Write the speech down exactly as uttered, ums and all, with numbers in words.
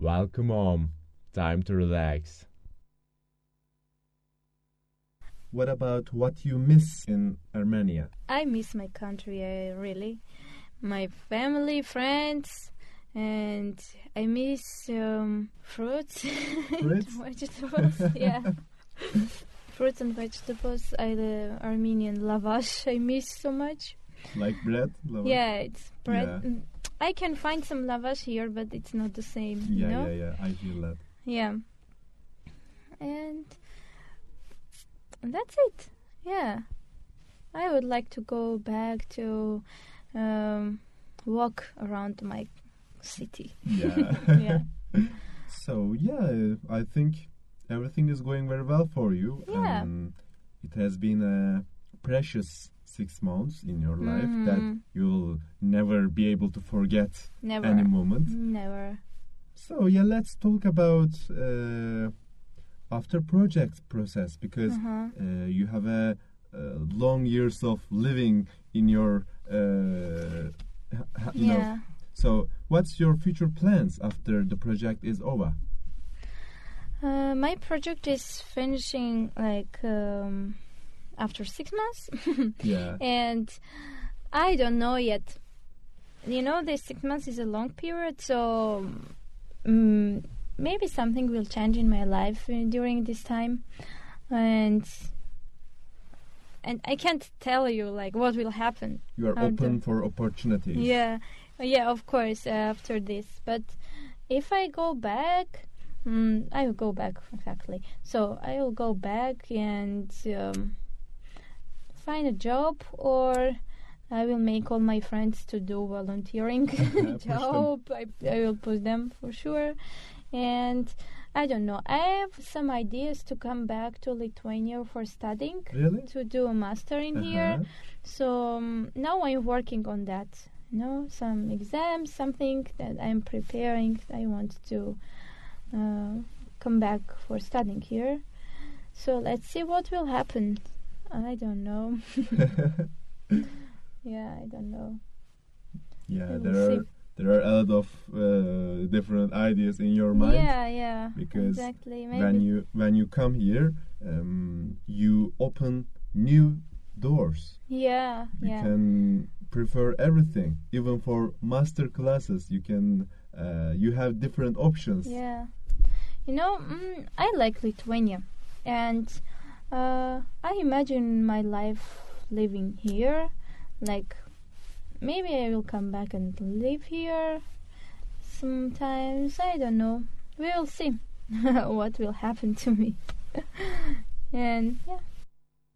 Welcome home. Time to relax. What about what you miss in Armenia? I miss my country, I really. My family, friends, and I miss um, fruits. Fruits? Vegetables, yeah. Fruits and vegetables. I the Armenian lavash I miss so much. Like bread? Lava? Yeah, it's bread. Yeah. Mm, I can find some lavash here, but it's not the same. Yeah, you know? yeah, yeah. I feel that. Yeah. And that's it. Yeah. I would like to go back to um, walk around my city. Yeah. Yeah. So, yeah, I think everything is going very well for you. Yeah. And it has been a precious six months in your life Mhm. that you'll never be able to forget Never. any moment. Never. So, yeah, let's talk about uh, after project process because Uh-huh. uh, you have a, uh long years of living in your uh, ha- you know. Yeah. So what's your future plans after the project is over? Uh, my project is finishing like um, after six months. Yeah. And I don't know yet. You know, the six months is a long period, so um, maybe something will change in my life uh, during this time, and and I can't tell you like what will happen. You are How open the- for opportunities. Yeah, yeah, of course. Uh, after this, but if I go back, mm, I will go back exactly. So I will go back and um, find a job, or I will make all my friends to do volunteering Push them. job. I, I will push them for sure. And I don't know. I have some ideas to come back to Lithuania for studying, Really? to do a master in here. Uh-huh. So um, now I'm working on that. You know, some exams, something that I'm preparing. I want to uh, come back for studying here. So let's see what will happen. I don't know. Yeah, I don't know. Yeah, We will there are see. there are a lot of uh, different ideas in your mind. Yeah, yeah, Because exactly. Maybe. When you when you come here, um, you open new doors. yeah, You yeah. can prefer everything, even for master classes. You can uh, you have different options. Yeah. You know, mm, I like Lithuania, and uh, I imagine my life living here. Like, maybe I will come back and live here sometimes. I don't know. We will see what will happen to me. And yeah,